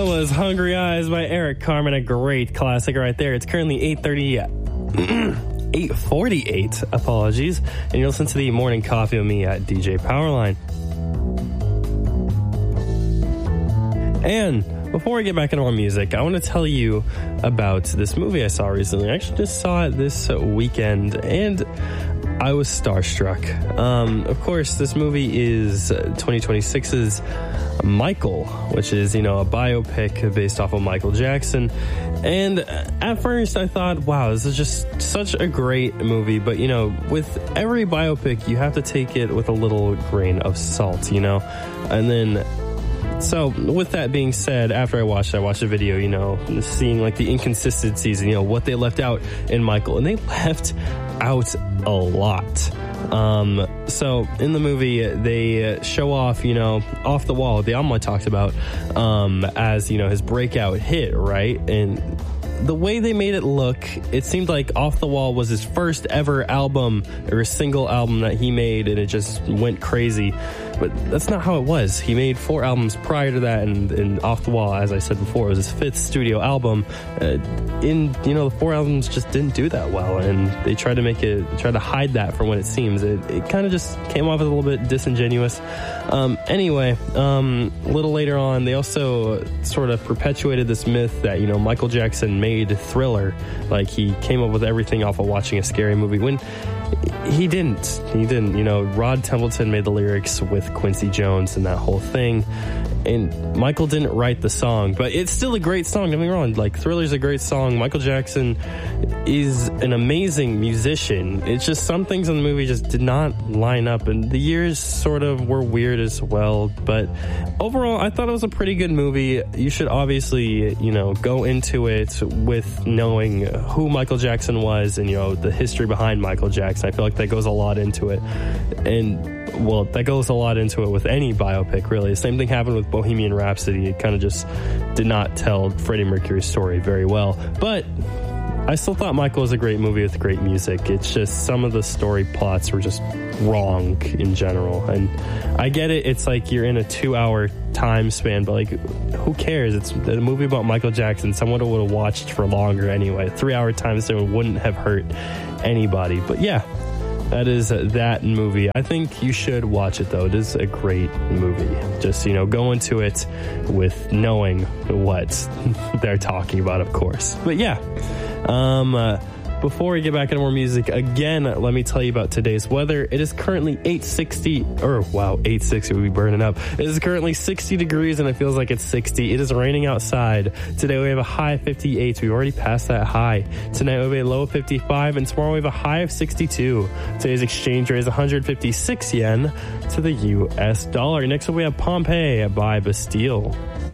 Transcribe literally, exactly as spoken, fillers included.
That was Hungry Eyes by Eric Carmen, a great classic right there. It's currently eight thirty, eight forty-eight, apologies, and you listen to the Morning Coffee with me at D J Powerline. And before we get back into more music, I want to tell you about this movie I saw recently. I actually just saw it this weekend, and I was starstruck. Um, of course, this movie is twenty twenty-six's Michael, which is, you know, a biopic based off of Michael Jackson. And at first I thought, wow, this is just such a great movie. But, you know, with every biopic, you have to take it with a little grain of salt, you know? And then... So, with that being said, after I watched it, I watched a video, you know, seeing like the inconsistencies and, you know, what they left out in Michael. And they left out a lot. Um, so, in the movie, they show off, you know, Off the Wall, the album I talked about, um, as, you know, his breakout hit, right? And the way they made it look, it seemed like Off the Wall was his first ever album or a single album that he made, and it just went crazy. But that's not how it was. He made four albums prior to that, and, and Off the Wall, as I said before, was his fifth studio album. Uh, in, you know, the four albums just didn't do that well, and they tried to make it, tried to hide that from what it seems. It, it kind of just came off as a little bit disingenuous. Um, anyway, um, a little later on, they also sort of perpetuated this myth that, you know, Michael Jackson made Thriller, like he came up with everything off of watching a scary movie, when he didn't. He didn't. You know, Rod Templeton made the lyrics with Quincy Jones and that whole thing. And Michael didn't write the song, but it's still a great song. Don't get me wrong. Like, Thriller's a great song. Michael Jackson is an amazing musician. It's just some things in the movie just did not line up, and the years sort of were weird as well. But overall, I thought it was a pretty good movie. You should obviously, you know, go into it with knowing who Michael Jackson was and, you know, the history behind Michael Jackson. I feel like that goes a lot into it. And well, that goes a lot into it with any biopic, really. The same thing happened with Bohemian Rhapsody. It kind of just did not tell Freddie Mercury's story very well. But I still thought Michael was a great movie with great music. It's just some of the story plots were just wrong in general. And I get it. It's like you're in a two-hour time span, but like, who cares? It's a movie about Michael Jackson. Someone would have watched for longer anyway. A three-hour time span wouldn't have hurt anybody. But yeah. That is that movie. I think you should watch it, though. It is a great movie. Just, you know, go into it with knowing what they're talking about, of course. But yeah, um, uh, before we get back into more music, again, let me tell you about today's weather. It is currently eight sixty, or wow, eight sixty would be burning up. It is currently sixty degrees, and it feels like it's sixty. It is raining outside. Today we have a high of fifty-eight. We've already passed that high. Tonight we have a low of fifty-five, and tomorrow we have a high of sixty-two. Today's exchange rate is one hundred fifty-six yen to the U S dollar. Next up we have Pompeii by Bastille.